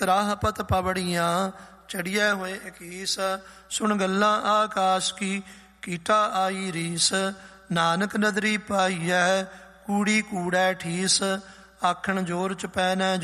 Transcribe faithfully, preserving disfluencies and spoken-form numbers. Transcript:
ਤਰਾਹਪਤ ਪਵੜੀਆਂ ਚੜੀਐ ਹੋਏ ਇਕੀਸ। ਸੁਣ ਗੱਲਾਂ ਆਕਾਸ਼ ਕੀ ਕੀਟਾ ਆਈ ਰੀਸ। ਨਾਨਕ ਨਦਰੀ ਪਾਈਐ ਕੂੜੀ ਕੂੜੈ ਠੀਸ। ਆਖਣ ਜੋਰ ਚ ਪੈ ਨੈ